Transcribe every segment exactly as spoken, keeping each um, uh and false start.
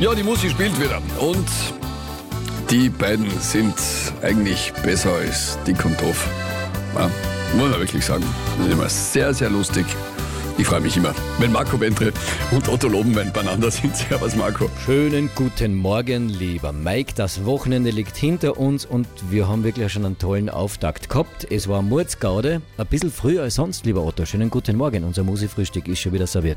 Ja, die Musik spielt wieder und die beiden sind eigentlich besser als dick und doof. Ja, muss man wirklich sagen. Das ist immer sehr, sehr lustig. Ich freue mich immer, wenn Marco Bentre und Otto Lobenwein beieinander sind. Servus Marco. Schönen guten Morgen, lieber Mike. Das Wochenende liegt hinter uns und wir haben wirklich schon einen tollen Auftakt gehabt. Es war Mordsgaude, ein bisschen früher als sonst, lieber Otto. Schönen guten Morgen. Unser Musikfrühstück ist schon wieder serviert.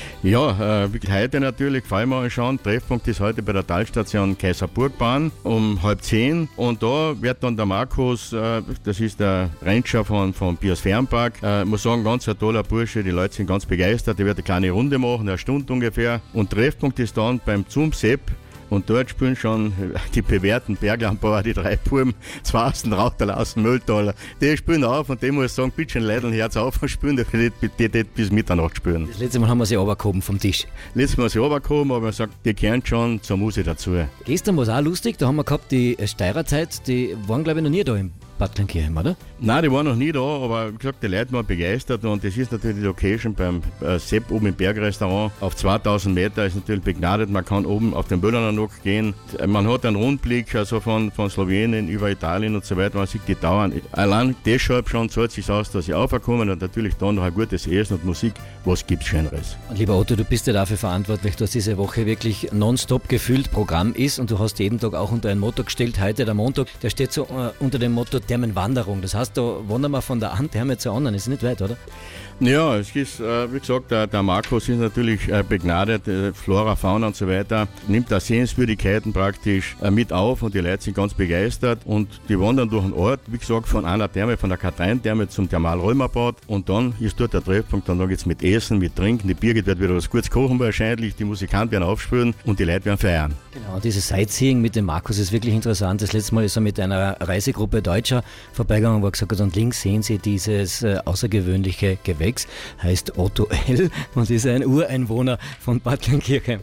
Ja, äh, heute natürlich, fallen wir anschauen. Treffpunkt ist heute bei der Talstation Kaiserburgbahn um halb zehn. Und da wird dann der Markus, äh, das ist der Ranger von, von Biosphärenpark, äh, muss sagen, ganz ein toller Bursche. Die Leute sind ganz begeistert. Der wird eine kleine Runde machen, eine Stunde ungefähr. Und Treffpunkt ist dann beim Zum Sepp. Und dort spielen schon die bewährten Berglandbauer, die drei Buben, zwei aus dem Rauchtal, aus dem Mülltaler. Die spielen auf und die muss ich sagen, bitte Leute Herz auf und spielen, die, die, die bis Mitternacht spielen. Das letzte Mal haben wir sie runtergehoben vom Tisch. Letztes Mal sie runtergehoben, aber man sagt, die gehören schon zur Musik dazu. Gestern war es auch lustig, da haben wir gehabt die Steirerzeit, die waren glaube ich noch nie da im Bad Kleinkirchheim, oder? Nein, die waren noch nie da, aber wie gesagt, die Leute waren begeistert und das ist natürlich die Location beim äh, Sepp oben im Bergrestaurant. Auf zweitausend Meter ist natürlich begnadet, man kann oben auf den Böllner noch gehen. Man hat einen Rundblick also von, von Slowenien über Italien und so weiter, man sieht die Dauern. Allein deshalb schon zahlt es sich aus, dass sie aufkommen und natürlich dann noch ein gutes Essen und Musik, was gibt es Schöneres. Und lieber Otto, du bist ja dafür verantwortlich, dass diese Woche wirklich nonstop gefüllt Programm ist und du hast jeden Tag auch unter ein Motto gestellt, heute der Montag, der steht so äh, unter dem Motto Thermenwanderung. Das heißt, da wandern wir von der einen Therme zur anderen, ist nicht weit, oder? Ja, es ist, äh, wie gesagt, der, der Markus ist natürlich äh, begnadet, äh, Flora, Fauna und so weiter, nimmt da Sehenswürdigkeiten praktisch äh, mit auf und die Leute sind ganz begeistert und die wandern durch den Ort, wie gesagt, von einer Therme, von der Kathrein-Therme zum Thermal-Römerbad und dann ist dort der Treffpunkt und dann geht es mit Essen, mit Trinken, die Birgit wird wieder was Gutes kochen wahrscheinlich, die Musikanten werden aufspüren und die Leute werden feiern. Genau, dieses Sightseeing mit dem Markus ist wirklich interessant. Das letzte Mal ist er mit einer Reisegruppe Deutscher vorbeigegangen, wo er gesagt hat, und links sehen Sie dieses äh, außergewöhnliche Gewächs, heißt Otto L. und ist ein Ureinwohner von Bad Kleinkirchheim.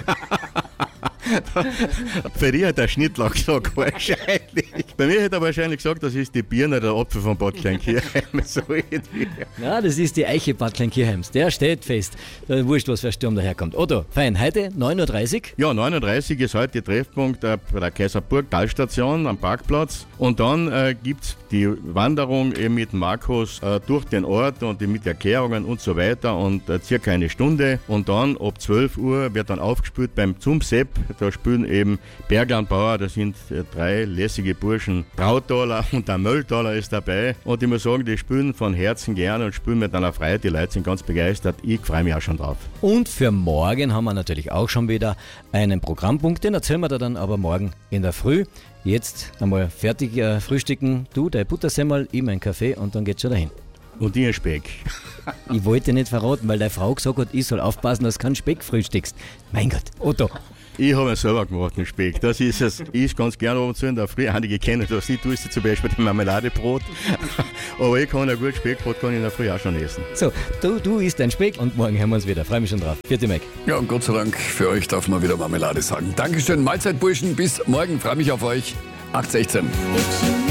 Für dich hat der Schnittler gesagt, wahrscheinlich. Bei mir hätte er wahrscheinlich gesagt, das ist die Birne, der Apfel von Bad Kleinkirchheim. So irgendwie. Ja, das ist die Eiche Bad Kleinkirchheims. Der steht fest. Da wurscht, was für ein Sturm daherkommt. Otto, fein. Heute neun Uhr dreißig. Ja, neun Uhr dreißig ist heute Treffpunkt äh, bei der Kaiserburg Talstation am Parkplatz. Und dann äh, gibt es die Wanderung eben mit Markus äh, durch den Ort und mit Erklärungen und so weiter und äh, circa eine Stunde. Und dann ab zwölf Uhr wird dann aufgespielt beim Zum Sepp. Da spielen eben Berglandbauer, das sind äh, drei lässige Burschen. Trautaler und der Mölltaler ist dabei. Und ich muss sagen, die spielen von Herzen gerne und spielen mit einer Freude. Die Leute sind ganz begeistert. Ich freue mich auch schon drauf. Und für morgen haben wir natürlich auch schon wieder einen Programmpunkt. Den erzählen wir da dann aber morgen in der Früh. Jetzt einmal fertig äh, frühstücken. Du, dein Buttersemmel, ich mein Kaffee und dann geht's schon dahin. Und ihr Speck. Ich wollte nicht verraten, weil deine Frau gesagt hat, ich soll aufpassen, dass du keinen Speck frühstückst. Mein Gott, Otto. Ich habe ihn selber gemacht, den Speck. Das ist es. Ich esse ganz gerne ab und zu in der Früh. Einige kennen das nicht. Du isst zum Beispiel das Marmeladebrot. Aber ich kann ein gutes Speckbrot kann ich in der Früh auch schon essen. So, du, du isst dein Speck und morgen hören wir uns wieder. Freue mich schon drauf. Vierte Mike. Ja, und Gott sei Dank, für euch darf man wieder Marmelade sagen. Dankeschön, Mahlzeit, Burschen. Bis morgen. Freue mich auf euch. acht sechzehn.